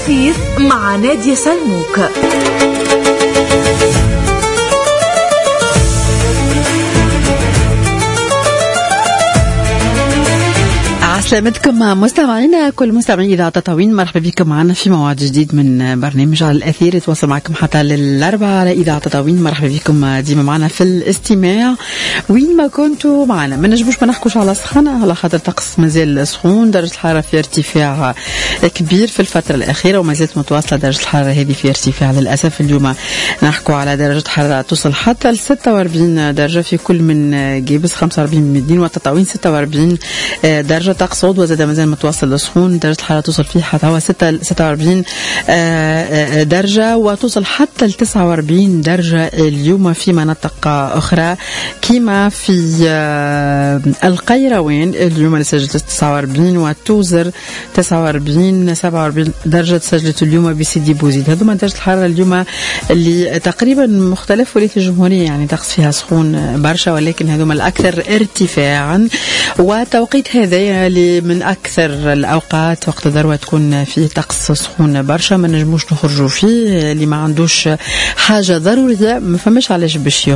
الأثير مع نادية سلموك. سلامتكم مستمعينا، كل مستمعي إذاعة تطاوين، مرحبا بكم معنا في موعد جديد من برنامج على الأثير. يتواصل معكم حتى للأربعة على إذاعة تطاوين. مرحبا بكم ديما معنا في الاستماع وين ما كنتوا معنا. ما نجموش ما نحكوش على سخانة على خاطر طقس مازال سخون، درجة الحرارة في ارتفاع كبير في الفترة الأخيرة وما زالت متواصلة درجة الحرارة هذه في ارتفاع للأسف. اليوم نحكوا على درجة حرارة توصل حتى ل 46 درجة في كل من جيبس، 45 من مدين وتطاوين 46 درجة. طقس صعود وزاد مازال متواصل لسخون، درجة الحرارة توصل فيه حتى هو 46 درجة وتوصل حتى ل 49 درجة اليوم في مناطق أخرى كما في القيروان اليوم اللي سجلت 49 وتوزر 49 47 درجة سجلت اليوم بسيدي بوزيد. هذوما درجة الحرارة اليوم اللي تقريبا مختلف ولاية الجمهورية، يعني طقس فيها سخون برشا ولكن هذوما الأكثر ارتفاعا. وتوقيت هذا من أكثر الأوقات وقت الذروة تكون فيه طقس سخون برشا، ما نجموش نخرجوا فيه، اللي ما عندوش حاجة ضرورية ما فماش علاش باش